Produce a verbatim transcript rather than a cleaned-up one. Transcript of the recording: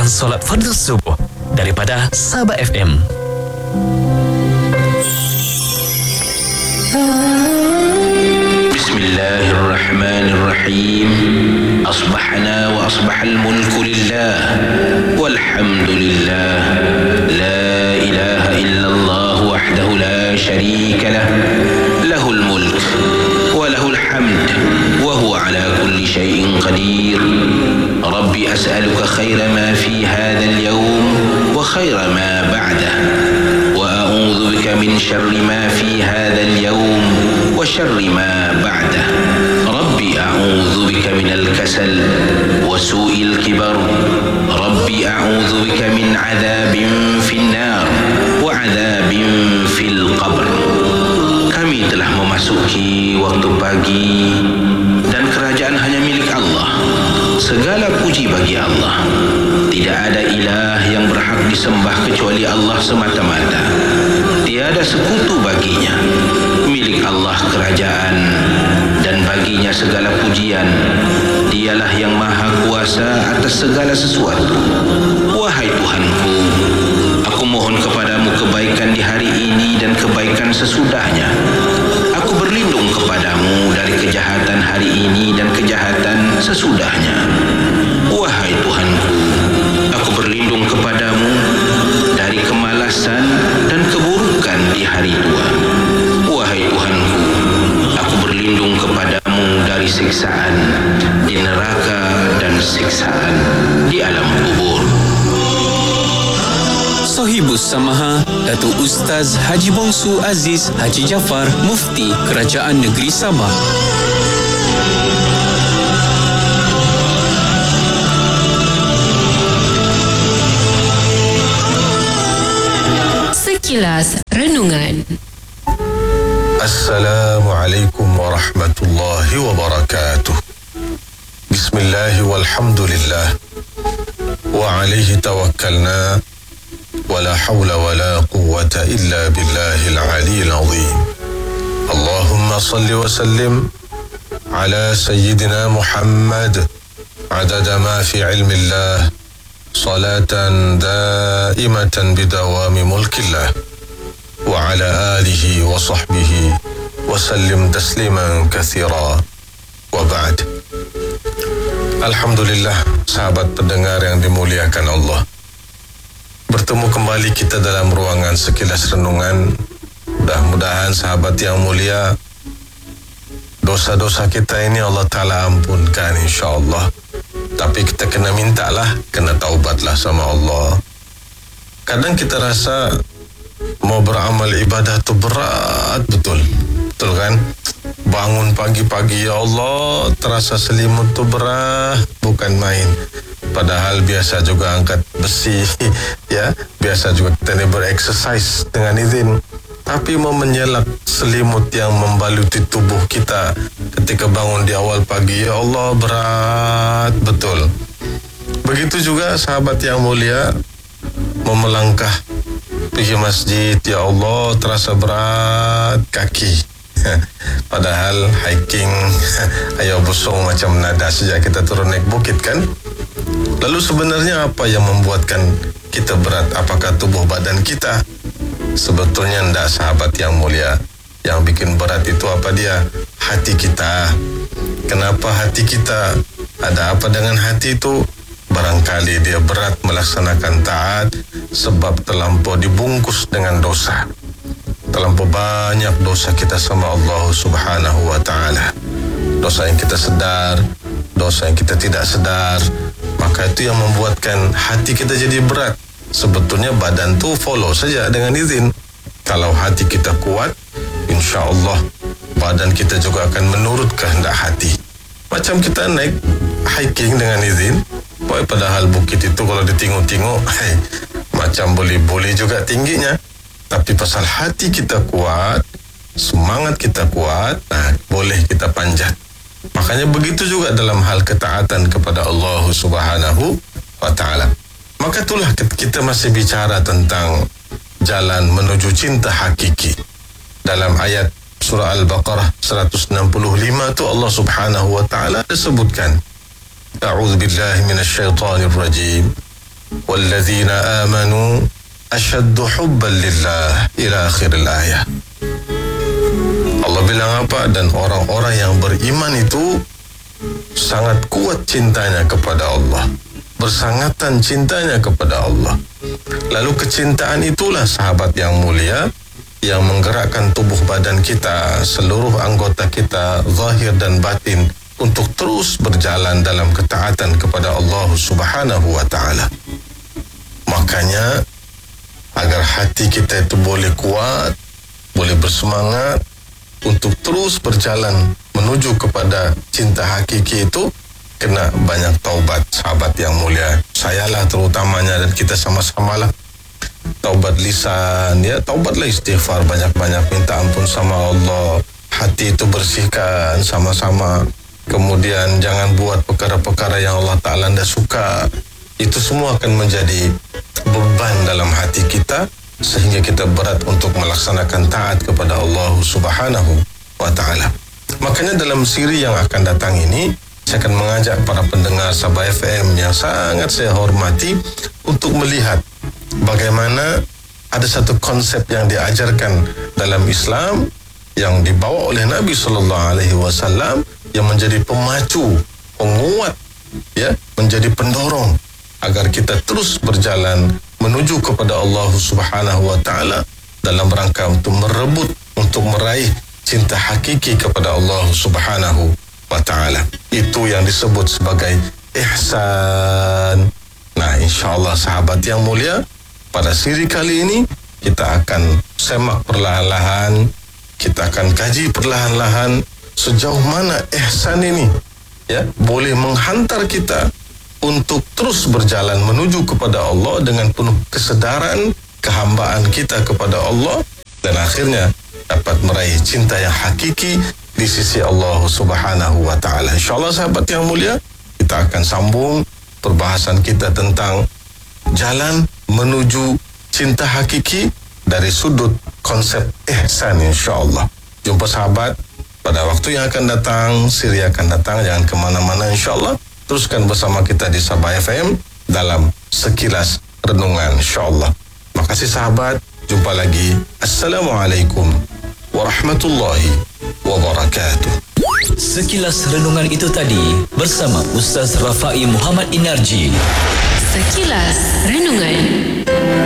mendengarkan solat fardu subuh daripada Sabah F M. Bismillahirrahmanirrahim. Asbahna wa asbahal mulku lillah walhamdulillah. La ilaha illallah wahdahu la syarika lah. Lahul mulk wa lahul hamd wa huwa ala kulli syai'in qadir. Rabbi as'aluka khaira ma fi hadzal yawm wa khaira ma ba'dah. Wa a'udzu bika min syarri ma fi hadzal yawm wa syarri ma ba'dah. Rabbi a'udzu bika minal kasal wa su'il kibar. Rabbi a'udzu bika min 'adzabin finnar wa 'adzabin fil qabr. Kami telah memasuki waktu pagi dan kerajaan hanya milik Allah. Segala puji bagi Allah. Tidak ada ilah yang berhak disembah kecuali Allah semata-mata. Tiada sekutu baginya. Milik Allah kerajaan dan baginya segala pujian. Dialah yang maha kuasa atas segala sesuatu. Wahai Tuhanku, aku mohon kepadamu kebaikan di hari ini dan kebaikan sesudahnya. Aku berlindung kepadamu dari kejahatan hari ini dan kejahatan sesudahnya. Wahai Tuhanku, aku berlindung kepadamu dari kemalasan dan keburukan di hari tua. Wahai Tuhanku, aku berlindung kepadamu dari siksaan di neraka dan siksaan di alam kubur. Sohibus Samaha, Datuk Ustaz Haji Bongsu Aziz Haji Jaafar, Mufti Kerajaan Negeri Sabah. Sekilas Renungan. Assalamualaikum warahmatullahi wabarakatuh. Bismillah walhamdulillah wa alaihi tawakkalna wa la hawla wa la quwwata illa billahil aliyyil azim. Allahumma salli wa sallim ala sayyidina Muhammad adada ma fi ilmillah salatan daimatan bidawami mulkillah wa ala alihi wa sahbihi wa sallim tasliman katsira wa ba'd. Alhamdulillah, sahabat pendengar yang dimuliakan Allah, bertemu kembali kita dalam ruangan Sekilas Renungan. Mudah-mudahan sahabat yang mulia, dosa-dosa kita ini Allah Ta'ala ampunkan insyaAllah. Tapi kita kena mintalah, kena taubatlah sama Allah. Kadang kita rasa mau beramal ibadah tu berat betul. Betul kan? Bangun pagi-pagi, ya Allah, terasa selimut tu berat, bukan main. Padahal biasa juga angkat besi, ya, biasa juga kita ni bereksersis dengan izin. Tapi mau menyelak selimut yang membaluti tubuh kita ketika bangun di awal pagi, ya Allah, berat betul. Begitu juga sahabat yang mulia, mau melangkah pergi masjid, ya Allah, terasa berat kaki. Padahal hiking ayo busung macam nada sejak kita turun naik bukit kan. Lalu sebenarnya apa yang membuatkan kita berat? Apakah tubuh badan kita? Sebetulnya tidak, sahabat yang mulia. Yang bikin berat itu apa dia? Hati kita. Kenapa hati kita? Ada apa dengan hati itu? Barangkali dia berat melaksanakan taat sebab terlampau dibungkus dengan dosa. Terlampau banyak dosa kita sama Allah Subhanahu wa ta'ala. Dosa yang kita sedar, dosa yang kita tidak sedar. Maka itu yang membuatkan hati kita jadi berat. Sebetulnya badan tu follow saja dengan izin. Kalau hati kita kuat, insya Allah badan kita juga akan menurut kehendak hati. Macam kita naik hiking dengan izin, padahal bukit itu kalau ditinguk-tinguk, hey, macam boleh-boleh juga tingginya. Tapi pasal hati kita kuat, semangat kita kuat, nah, boleh kita panjat. Makanya begitu juga dalam hal ketaatan kepada Allah Subhanahu wa ta'ala. Maka itulah kita masih bicara tentang jalan menuju cinta hakiki. Dalam ayat surah Al-Baqarah seratus enam puluh lima tu Allah Subhanahu wa ta'ala disebutkan, A'udzu billahi minasyaitonir rajim. walladzina amanu asyaddu hubban lillah ila akhiril ayah. Allah bilang apa? Dan orang-orang yang beriman itu sangat kuat cintanya kepada Allah, bersangatan cintanya kepada Allah. Lalu kecintaan itulah sahabat yang mulia yang menggerakkan tubuh badan kita, seluruh anggota kita, zahir dan batin, untuk terus berjalan dalam ketaatan kepada Allah Subhanahu wa ta'ala. Makanya agar hati kita itu boleh kuat, boleh bersemangat untuk terus berjalan menuju kepada cinta hakiki itu, kena banyak taubat sahabat yang mulia. Sayalah terutamanya dan kita sama-samalah. Taubat lisan, ya, taubatlah istighfar banyak-banyak, minta ampun sama Allah, hati itu bersihkan sama-sama. Kemudian jangan buat perkara-perkara yang Allah Ta'ala tidak suka. Itu semua akan menjadi beban dalam hati kita, sehingga kita berat untuk melaksanakan taat kepada Allah Subhanahu wa Ta'ala. Makanya dalam siri yang akan datang ini, saya akan mengajak para pendengar Sabah F M yang sangat saya hormati untuk melihat bagaimana ada satu konsep yang diajarkan dalam Islam yang dibawa oleh Nabi sallallahu alaihi wasallam yang menjadi pemacu, penguat, ya, menjadi pendorong agar kita terus berjalan menuju kepada Allah Subhanahu wa Ta'ala dalam rangka untuk merebut, untuk meraih cinta hakiki kepada Allah Subhanahu wa Ta'ala. Itu yang disebut sebagai ihsan. Nah, insyaAllah sahabat yang mulia, pada siri kali ini kita akan semak perlahan-lahan, kita akan kaji perlahan-lahan sejauh mana ihsan ini, ya, boleh menghantar kita untuk terus berjalan menuju kepada Allah dengan penuh kesedaran kehambaan kita kepada Allah, dan akhirnya dapat meraih cinta yang hakiki di sisi Allah Subhanahu wa Ta'ala. InsyaAllah sahabat yang mulia, kita akan sambung perbahasan kita tentang jalan menuju cinta hakiki dari sudut konsep ihsan, insyaAllah. Jumpa sahabat pada waktu yang akan datang, siri akan datang, jangan kemana-mana insyaAllah. Teruskan bersama kita di Sabah F M dalam Sekilas Renungan, insyaAllah. Makasih sahabat, jumpa lagi. Assalamualaikum warahmatullahi wabarakatuh. Sekilas Renungan itu tadi bersama Ustaz Rafai Muhammad Inarji. Sekilas Renungan.